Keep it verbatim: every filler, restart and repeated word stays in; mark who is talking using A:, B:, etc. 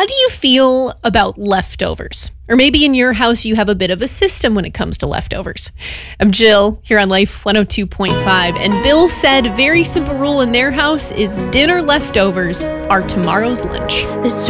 A: How do you feel about leftovers? Or maybe in your house, you have a bit of a system when it comes to leftovers. I'm Jill here on Life one oh two point five. And Bill said a very simple rule in their house is dinner leftovers are tomorrow's lunch.
B: This